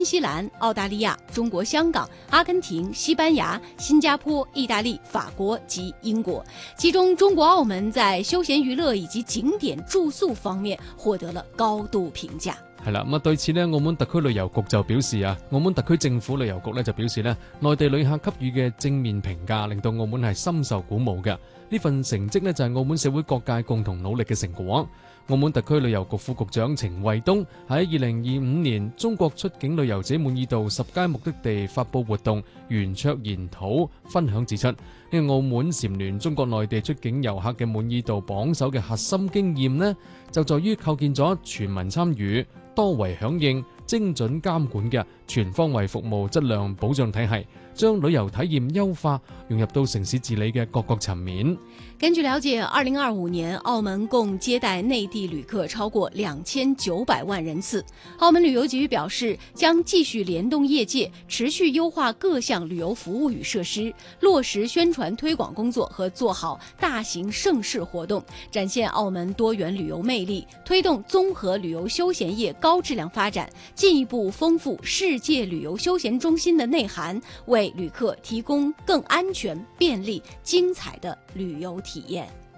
新西兰、澳大利亚、中国香港、阿根廷、西班牙、新加坡、意大利、法國及英國。其中中國澳門在休閒娛樂以及景點住宿方面獲得了高度評價。 係啦，咁對此呢，澳門特區旅遊局就表示澳門特區政府旅遊局呢就表示內地旅客給予嘅正面評價令到澳門係深受鼓舞嘅。呢份成績呢就係澳門社會各界共同努力嘅成果。澳門特區旅遊局副局長程衛東喺2025年中國出境旅遊者滿意度10佳目的地發佈活動圓桌研討分享指出，呢個澳門蟬聯中國內地出境遊客嘅滿意度榜首嘅核心經驗呢，就在於構建咗全民參與、多維響應、精準監管嘅全方位服務質量保障體系，將旅遊體驗優化融入到城市治理嘅各個層面。 根據了解，2025年澳門共接待內地旅客超過2900萬人次。澳門旅遊局表示，將繼續聯動業界，持續優化各項旅遊服務與設施，落實宣傳推廣工作和做好大型盛事活動，展現澳門多元旅遊魅力，推動綜合旅遊休閒業高質量發展，進一步豐富世界旅遊休閒中心的內涵，為旅客提供更安全、便利、精彩的旅遊體驗。